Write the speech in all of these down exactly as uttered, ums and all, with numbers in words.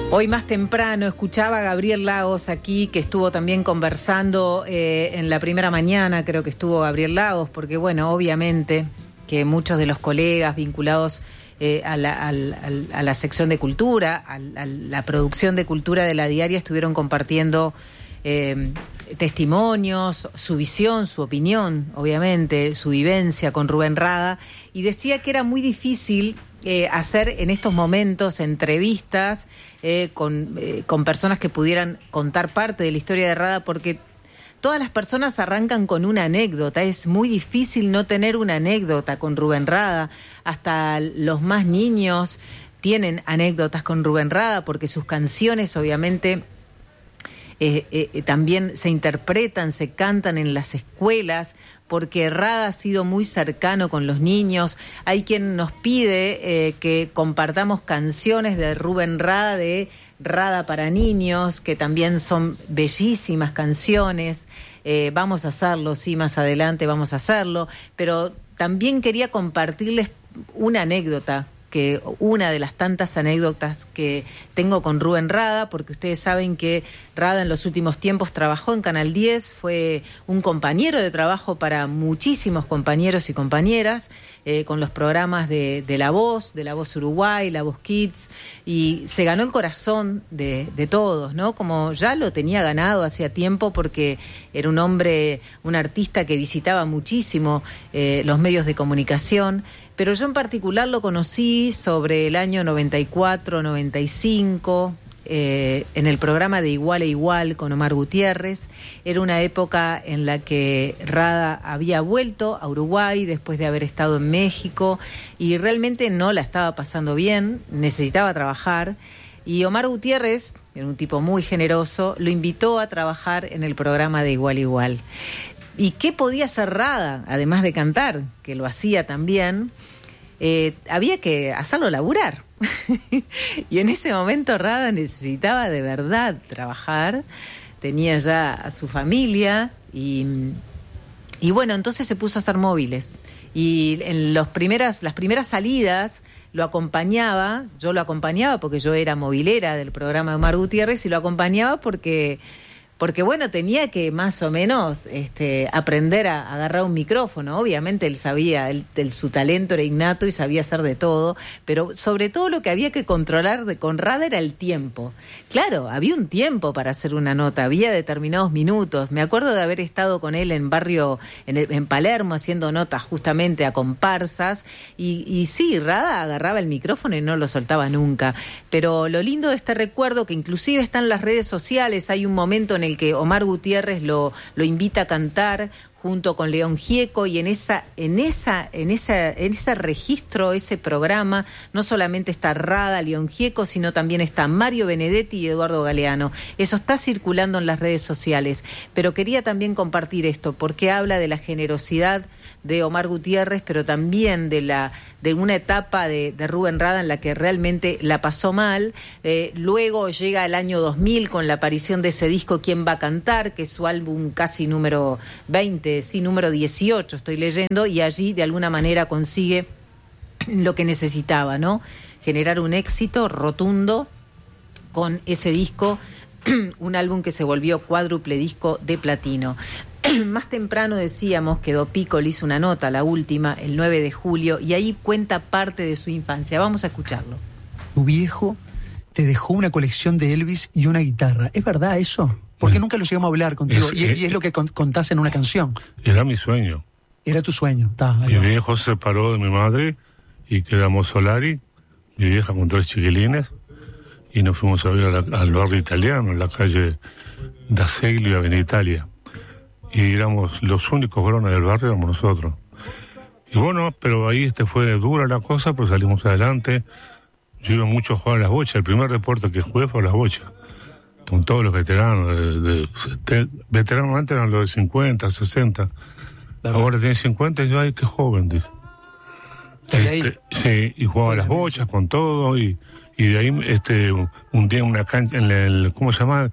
Hoy más temprano escuchaba a Gabriel Lagos aquí, que estuvo también conversando eh, en la primera mañana, creo que estuvo Gabriel Lagos, porque bueno, obviamente que muchos de los colegas vinculados eh, a, la, a, la, a la sección de cultura, a la, a la producción de cultura de La Diaria, estuvieron compartiendo eh, testimonios, su visión, su opinión, obviamente, su vivencia con Rubén Rada, y decía que era muy difícil Eh, hacer en estos momentos entrevistas eh, con, eh, con personas que pudieran contar parte de la historia de Rada, porque todas las personas arrancan con una anécdota. Es muy difícil no tener una anécdota con Rubén Rada. Hasta los más niños tienen anécdotas con Rubén Rada, porque sus canciones obviamente Eh, eh, también se interpretan, se cantan en las escuelas, porque Rada ha sido muy cercano con los niños. Hay quien nos pide eh, que compartamos canciones de Rubén Rada, de Rada para niños, que también son bellísimas canciones. Eh, vamos a hacerlo, sí, más adelante vamos a hacerlo, pero también quería compartirles una anécdota, que una de las tantas anécdotas que tengo con Rubén Rada, porque ustedes saben que Rada en los últimos tiempos trabajó en Canal diez, fue un compañero de trabajo para muchísimos compañeros y compañeras, eh, con los programas de, de La Voz, de La Voz Uruguay, La Voz Kids, y se ganó el corazón de, de todos, ¿no? Como ya lo tenía ganado hacía tiempo, porque era un hombre, un artista que visitaba muchísimo eh, los medios de comunicación, pero yo en particular lo conocí sobre el año noventa y cuatro, noventa y cinco, eh, en el programa de Igual a Igual con Omar Gutiérrez. Era una época en la que Rada había vuelto a Uruguay después de haber estado en México y realmente no la estaba pasando bien, necesitaba trabajar. Y Omar Gutiérrez, era un tipo muy generoso, lo invitó a trabajar en el programa de Igual a Igual. ¿Y qué podía hacer Rada, además de cantar, que lo hacía también? Eh, había que hacerlo laburar. Y en ese momento Rada necesitaba de verdad trabajar, tenía ya a su familia y, y bueno, entonces se puso a hacer móviles. Y en los primeras, las primeras salidas lo acompañaba, yo lo acompañaba porque yo era movilera del programa de Omar Gutiérrez, y lo acompañaba porque... Porque, bueno, tenía que más o menos este, aprender a, a agarrar un micrófono. Obviamente él sabía, él, él, su talento era innato y sabía hacer de todo, pero sobre todo lo que había que controlar de, con Rada era el tiempo. Claro, había un tiempo para hacer una nota, había determinados minutos. Me acuerdo de haber estado con él en barrio, en, el, en Palermo, haciendo notas justamente a comparsas, y, y sí, Rada agarraba el micrófono y no lo soltaba nunca. Pero lo lindo de este recuerdo, que inclusive está en las redes sociales, hay un momento en el que Omar Gutiérrez lo, lo invita a cantar junto con León Gieco, y en esa, en esa, en esa, en ese registro, ese programa, no solamente está Rada, León Gieco, sino también está Mario Benedetti y Eduardo Galeano. Eso está circulando en las redes sociales. Pero quería también compartir esto, porque habla de la generosidad de Omar Gutiérrez, pero también de la de una etapa de, de Rubén Rada en la que realmente la pasó mal. Eh, luego llega el año dos mil con la aparición de ese disco ¿Quién va a cantar?, que es su álbum casi número veinte, sí, número dieciocho, estoy leyendo, y allí de alguna manera consigue lo que necesitaba, ¿no? Generar un éxito rotundo con ese disco, un álbum que se volvió cuádruple disco de platino. Más temprano decíamos que Do Pico le hizo una nota, la última, el nueve de julio, y ahí cuenta parte de su infancia. Vamos a escucharlo. Tu viejo te dejó una colección de Elvis y una guitarra. ¿Es verdad eso? Porque nunca lo llegamos a hablar contigo, es, y, es, y es lo que contás en una canción. Era mi sueño. Era tu sueño. Ta, mi viejo se separó de mi madre y quedamos Solari, mi vieja con tres chiquilines, y nos fuimos a ver a la, al barrio italiano, en la calle D'Azeglio y Avenida Italia. Y éramos los únicos grones del barrio, éramos nosotros. Y bueno, pero ahí este fue dura la cosa, pero salimos adelante. Yo iba mucho a jugar a las bochas. El primer deporte que jugué fue a las bochas, con todos los veteranos. De, de, de, veteranos antes eran los de cincuenta, sesenta. Ahora tienen cincuenta y yo, ay, qué joven, dice. Este, sí, y jugaba a las bochas con todo, y, y de ahí este un día en una cancha, en el, ¿cómo se llama?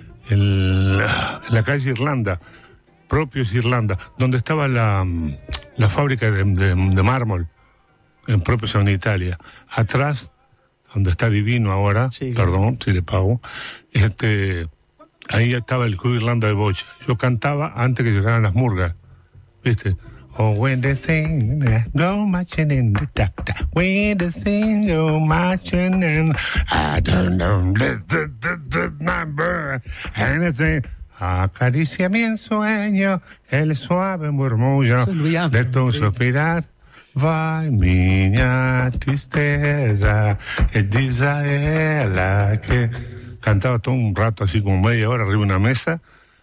En la, en la calle Irlanda, propios Irlanda, donde estaba la, la fábrica de, de, de mármol, en propios en Italia. Atrás donde está Divino ahora, sí, claro. perdón, si le pago, este, ahí estaba el Club Irlanda de Bocha. Yo cantaba antes que llegaran las murgas, ¿viste? Oh, when the thing go marching in the doctor, when the thing go marching in, I don't know, the number, anything. Acaricia mi ensueño, el suave murmullo de tu suspirar. Vai minha tristeza, e dice a ella que... Cantaba todo un rato, así como media hora, arriba de una mesa,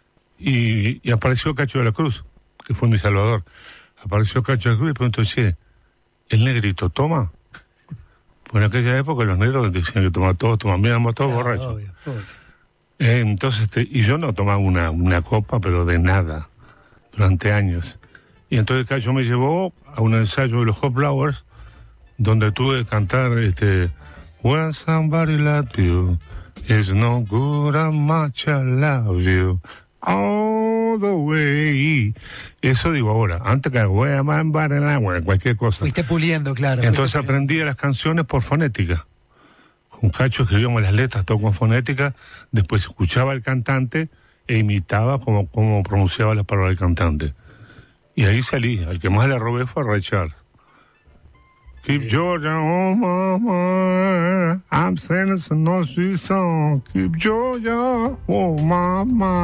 y, y apareció Cacho de la Cruz, que fue mi salvador. Apareció Cacho de la Cruz y preguntó, che, ¿el negrito toma? Pues en aquella época los negros decían que tomaban todos, tomaban bien, todos claro, borrachos. Obvio, obvio. Eh, entonces, este, y yo no tomaba una, una copa, pero de nada, durante años. Y entonces Cacho me llevó a un ensayo de los Hot Flowers, donde tuve que cantar este, When somebody loves you, it's no good how much I love you, all the way. Eso digo ahora, antes que bueno, cualquier cosa. Fuiste puliendo, claro. Entonces aprendí las canciones por fonética. Con Cacho escribíamos las letras todo con fonética, después escuchaba al cantante e imitaba como, como pronunciaba las palabras del cantante. Y ahí salí, al que más le robé fue a Ray Charles. Keep yeah. Georgia on my mind, I'm singing some no sweet song. Keep Georgia on my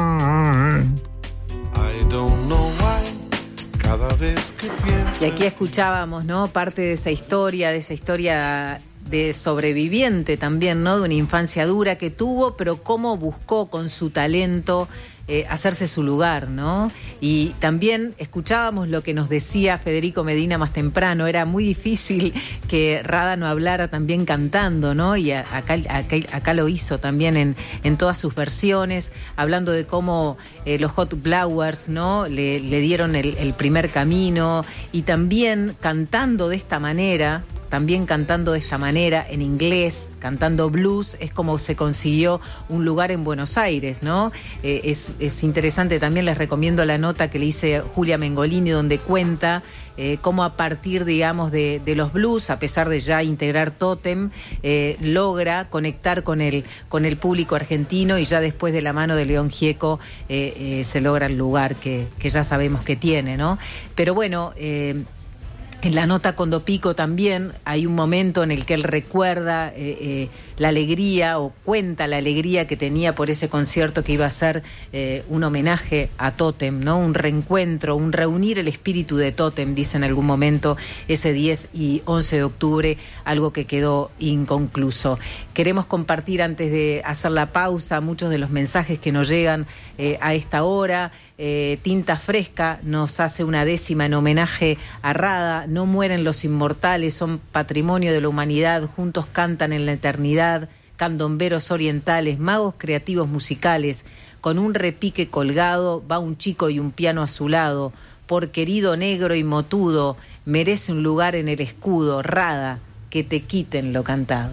mind. I don't know why. Cada vez que pienso. Y aquí escuchábamos, ¿no? Parte de esa historia, de esa historia de sobreviviente también, ¿no? De una infancia dura que tuvo, pero cómo buscó con su talento eh, hacerse su lugar, ¿no? Y también escuchábamos lo que nos decía Federico Medina más temprano, era muy difícil que Rada no hablara también cantando, ¿no? Y a, acá, acá, acá lo hizo también en, en todas sus versiones, hablando de cómo eh, los Hot Flowers, ¿no? Le, le dieron el, el primer camino, y también cantando de esta manera, también cantando de esta manera, en inglés, cantando blues, es como se consiguió un lugar en Buenos Aires, ¿no? Eh, es, es interesante, también les recomiendo la nota que le hice Julia Mengolini, donde cuenta eh, cómo a partir, digamos, de, de los blues, a pesar de ya integrar Totem, eh, logra conectar con el, con el público argentino, y ya después de la mano de León Gieco eh, eh, se logra el lugar que, que ya sabemos que tiene, ¿no? Pero bueno... Eh, En la nota con Dopico también hay un momento en el que él recuerda eh, eh, la alegría, o cuenta la alegría que tenía por ese concierto que iba a ser eh, un homenaje a Totem, ¿no? Un reencuentro, un reunir el espíritu de Totem, dice en algún momento, ese diez y once de octubre, algo que quedó inconcluso. Queremos compartir, antes de hacer la pausa, muchos de los mensajes que nos llegan eh, a esta hora. Eh, Tinta Fresca nos hace una décima en homenaje a Rada. No mueren los inmortales, son patrimonio de la humanidad, juntos cantan en la eternidad, candomberos orientales, magos creativos musicales, con un repique colgado va un chico y un piano a su lado, por querido negro y motudo, merece un lugar en el escudo, Rada, que te quiten lo cantado.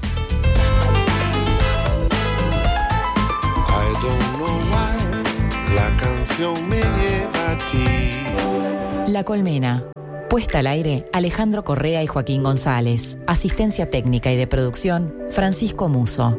I don't know why, la canción me lleva a ti. La Colmena. Puesta al aire, Alejandro Correa y Joaquín González. Asistencia técnica y de producción, Francisco Muso.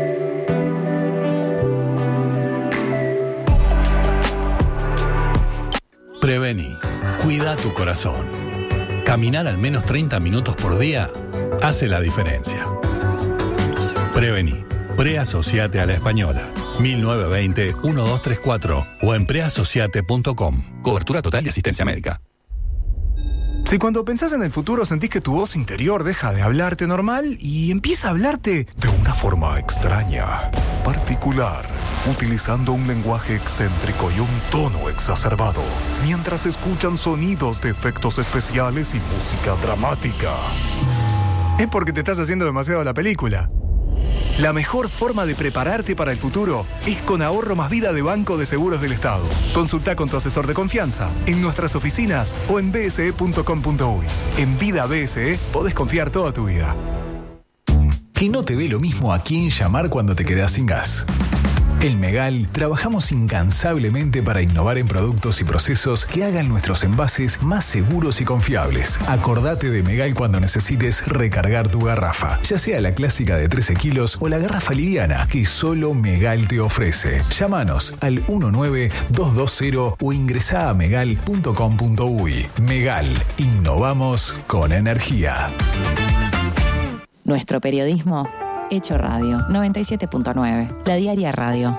Prevení. Cuida tu corazón. Caminar al menos treinta minutos por día hace la diferencia. Prevení. Preasociate a la Española. mil novecientos veinte, doce treinta y cuatro o en preasociate punto com. Cobertura total de asistencia médica. Si cuando pensás en el futuro sentís que tu voz interior deja de hablarte normal y empieza a hablarte de una forma extraña, particular, utilizando un lenguaje excéntrico y un tono exacerbado, mientras escuchan sonidos de efectos especiales y música dramática, es porque te estás haciendo demasiado la película. La mejor forma de prepararte para el futuro es con Ahorro Más Vida de Banco de Seguros del Estado. Consulta con tu asesor de confianza en nuestras oficinas o en b s e punto com punto u y. En Vida B S E podés confiar toda tu vida. Que no te dé lo mismo a quién llamar cuando te quedás sin gas. En Megal trabajamos incansablemente para innovar en productos y procesos que hagan nuestros envases más seguros y confiables. Acordate de Megal cuando necesites recargar tu garrafa, ya sea la clásica de trece kilos o la garrafa liviana que solo Megal te ofrece. Llámanos al uno nueve dos dos cero o ingresá a megal punto com punto uy. Megal, innovamos con energía. Nuestro periodismo hecho radio. noventa y siete punto nueve. La Diaria Radio.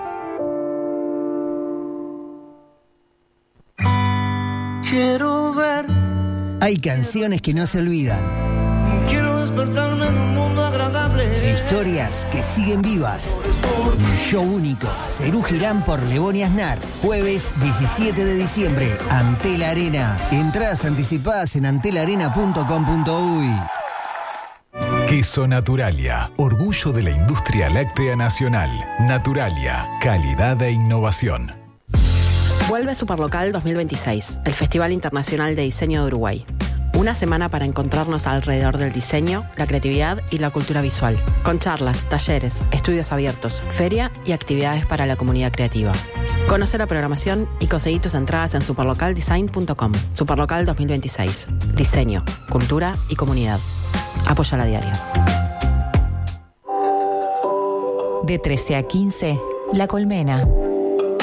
Quiero ver. Hay canciones que no se olvidan. Quiero despertarme en un mundo agradable. Historias que siguen vivas. Un show único. Serú Girán por Lebón y Aznar. Jueves diecisiete de diciembre. Antel Arena. Entradas anticipadas en antel arena punto com punto uy. Queso Naturalia, orgullo de la industria láctea nacional. Naturalia, calidad e innovación. Vuelve Superlocal dos mil veintiséis, el Festival Internacional de Diseño de Uruguay. Una semana para encontrarnos alrededor del diseño, la creatividad y la cultura visual, con charlas, talleres, estudios abiertos, feria y actividades para la comunidad creativa. Conoce la programación y conseguí tus entradas en superlocal design punto com. Superlocal dos mil veintiséis. Diseño, cultura y comunidad. Apoya la Diaria. De trece a quince, La Colmena.